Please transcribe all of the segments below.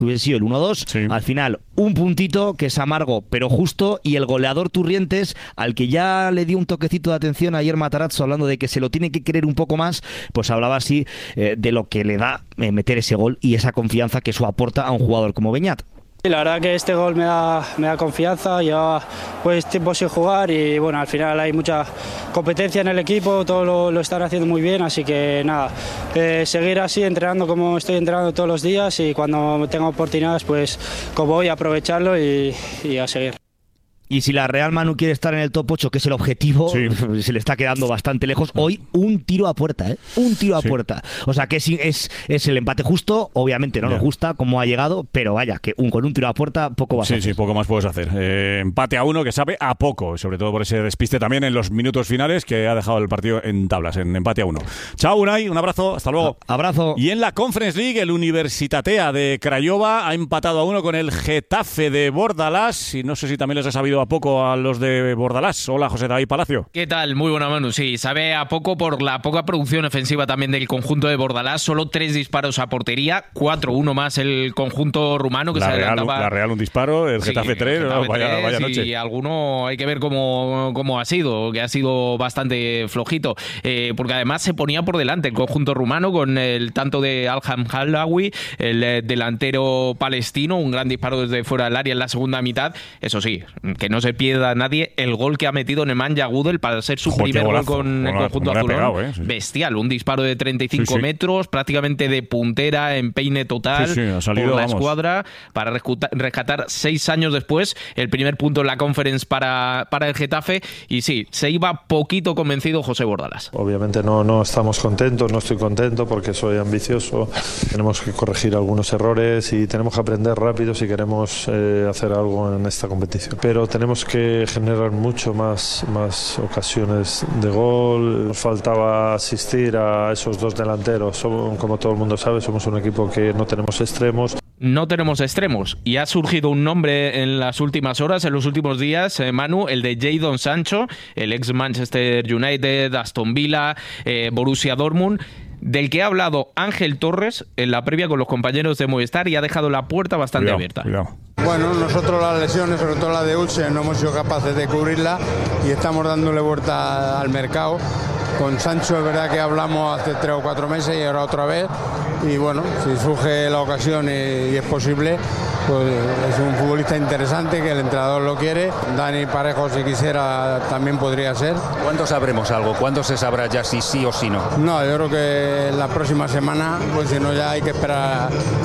hubiese sido el 1-2. Sí. Al final, un puntito que es amargo, pero justo, y el goleador Turrientes, al que ya le dio un toquecito de atención ayer Matarazzo, hablando de que se lo tiene que querer un poco más, pues hablaba así de lo que le da meter ese gol y esa confianza que eso aporta a un jugador como Beñat. La verdad que este gol me da confianza, llevaba pues tiempo sin jugar y bueno, al final hay mucha competencia en el equipo, todo lo están haciendo muy bien, así que nada, seguir así entrenando como estoy entrenando todos los días y cuando tenga oportunidades pues como voy a aprovecharlo y a seguir. Y si la Real Manu quiere estar en el top 8, que es el objetivo, sí, se le está quedando bastante lejos. Hoy un tiro a puerta, ¿eh? Un tiro a puerta. O sea que es el empate justo. Obviamente no nos gusta cómo ha llegado, pero vaya, que con un tiro a puerta poco vas a hacer. Sí, poco más puedes hacer. Empate a 1 que sabe a poco, sobre todo por ese despiste también en los minutos finales que ha dejado el partido en tablas, en empate a 1. Chao, Unai, un abrazo, hasta luego. Abrazo. Y en la Conference League, el Universitatea de Craiova ha empatado a 1 con el Getafe de Bordalás, y no sé si también les ha sabido a poco a los de Bordalás. Hola, José David Palacio. ¿Qué tal? Muy buena, Manu. Sí, sabe a poco por la poca producción ofensiva también del conjunto de Bordalás. Solo 3 disparos a portería, 4-1 más el conjunto rumano que se adelantaba. La Real un disparo, el Getafe 3, ¿no? Vaya noche. Y alguno hay que ver cómo ha sido, que ha sido bastante flojito. Porque además se ponía por delante el conjunto rumano con el tanto de Alham Halawi, el delantero palestino, un gran disparo desde fuera del área en la segunda mitad. Eso sí, que no se pierda a nadie el gol que ha metido Nemanja Gudel para ser su primer gol con el conjunto azulón. Sí. Bestial, un disparo de 35 metros, prácticamente de puntera, empeine total, ha salido, por la escuadra, para rescatar 6 años después el primer punto en la Conference para el Getafe. Y sí, se iba poquito convencido José Bordalás. Obviamente no estamos contentos, no estoy contento porque soy ambicioso, tenemos que corregir algunos errores y tenemos que aprender rápido si queremos hacer algo en esta competición, pero tenemos que generar mucho más ocasiones de gol. Nos faltaba asistir a esos dos delanteros. Como todo el mundo sabe, somos un equipo que no tenemos extremos. No tenemos extremos y ha surgido un nombre en las últimas horas, en los últimos días, Manu, el de Jadon Sancho, el ex Manchester United, Aston Villa, Borussia Dortmund, del que ha hablado Ángel Torres en la previa con los compañeros de Movistar y ha dejado la puerta bastante abierta. Bueno, nosotros las lesiones, sobre todo la de Ulsen, no hemos sido capaces de cubrirla y estamos dándole vuelta al mercado. Con Sancho es verdad que hablamos hace 3 o 4 meses y ahora otra vez. Y bueno, si surge la ocasión y es posible, pues es un futbolista interesante que el entrenador lo quiere. Dani Parejo, si quisiera, también podría ser. ¿Cuándo sabremos algo? ¿Cuándo se sabrá ya si sí o si no? No, yo creo que la próxima semana, pues si no ya hay que esperar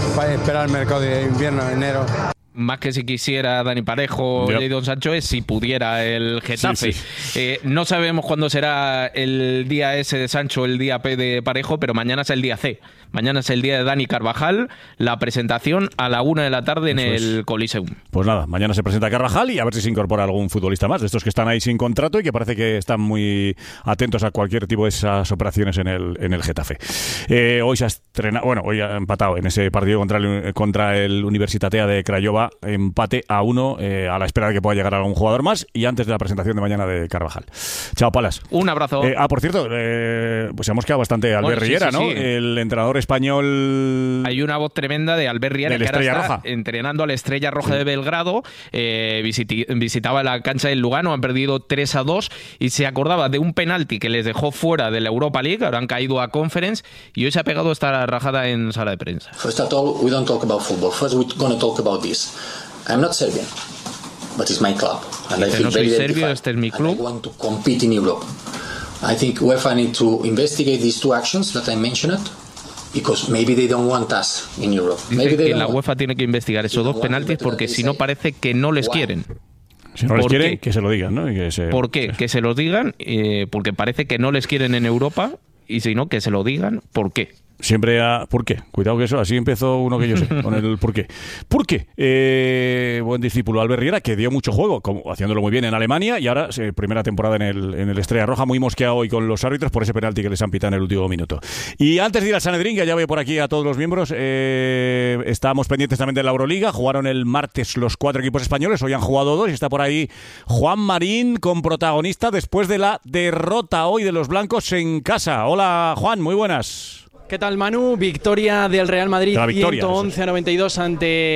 el mercado de invierno, enero. Más que si quisiera Dani Parejo o Jadon Sancho, es si pudiera el Getafe. Sí. No sabemos cuándo será el día S de Sancho, el día P de Parejo, pero mañana es el día C. Mañana es el día de Dani Carvajal, la presentación a la 1 de la tarde en el Coliseum. Pues nada, mañana se presenta Carvajal y a ver si se incorpora algún futbolista más de estos que están ahí sin contrato y que parece que están muy atentos a cualquier tipo de esas operaciones en el Getafe. Hoy se ha estrenado, hoy ha empatado en ese partido contra el Universitatea de Craiova, empate a 1 a la espera de que pueda llegar algún jugador más y antes de la presentación de mañana de Carvajal. Chao, Palas. Un abrazo. Por cierto, pues hemos quedado bastante Albert Riera, ¿no? El entrenador español. Hay una voz tremenda de Albert Riera, que ahora está entrenando a la Estrella Roja de Belgrado. Visitaba la cancha del Lugano, han perdido 3-2 y se acordaba de un penalti que les dejó fuera de la Europa League. Ahora han caído a Conference y hoy se ha pegado esta rajada en sala de prensa. First of all, we don't talk about football. First, we're going to talk about this. I'm not Serbian, but it's my club, and I feel no soy very serbio, este es mi club. I want to compete in Europe. I think UEFA need to investigate these 2 actions that I mentioned. Because maybe they don't want us in Europe. Dice que la UEFA tiene que investigar esos 2 penaltis porque si no parece que no les quieren. Si no les quieren, que se lo digan, ¿no? ¿Por qué? Que se los digan, porque parece que no les quieren en Europa, y si no, que se lo digan, ¿por qué? Siempre ¿por qué? Cuidado que eso, así empezó uno que yo sé, con el ¿por qué? ¿Por qué? Buen discípulo Albert Riera, que dio mucho juego, haciéndolo muy bien en Alemania, y ahora primera temporada en el Estrella Roja, muy mosqueado hoy con los árbitros por ese penalti que les han pitado en el último minuto. Y antes de ir al Sanedrín, que ya veo por aquí a todos los miembros, estábamos pendientes también de la Euroliga, jugaron el martes los 4 equipos españoles, hoy han jugado 2, y está por ahí Juan Marín con protagonista después de la derrota hoy de los blancos en casa. Hola Juan, muy buenas. ¿Qué tal, Manu? Victoria del Real Madrid, La victoria, 111-92 ante